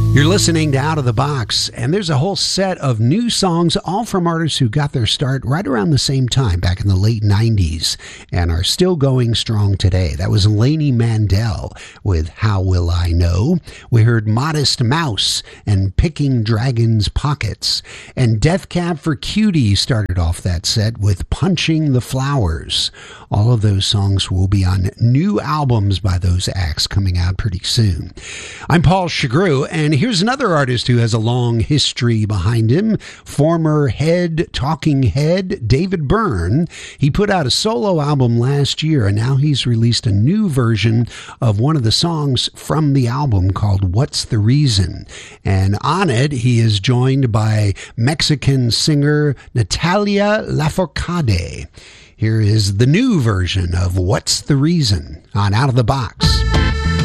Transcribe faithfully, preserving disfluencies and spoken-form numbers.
You're listening to Out of the Box, and there's a whole set of new songs, all from artists who got their start right around the same time, back in the late nineties, and are still going strong today. That was Lainey Mandel with How Will I Know. We heard Modest Mouse and Picking Dragons' Pockets. And Death Cab for Cutie started off that set with Punching the Flowers. All of those songs will be on new albums by those acts coming out pretty soon. I'm Paul Chagru, and here's another artist who has a long history behind him. Former Head, Talking Head, David Byrne. He put out a solo album last year, and now he's released a new version of one of the songs from the album called What's the Reason? And on it, he is joined by Mexican singer Natalia Lafourcade. Here is the new version of What's the Reason on Out of the Box.